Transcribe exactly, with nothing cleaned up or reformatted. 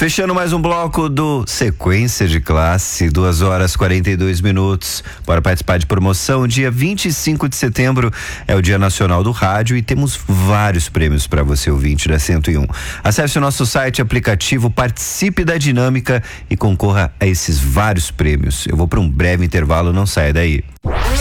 Fechando mais um bloco do Sequência de Classe, duas horas quarenta e dois minutos. Bora participar de promoção. Dia vinte e cinco de setembro é o Dia Nacional do Rádio e temos vários prêmios para você, ouvinte da cento e um. Acesse o nosso site, aplicativo, participe da dinâmica e concorra a esses vários prêmios. Eu vou para um breve intervalo, não saia daí.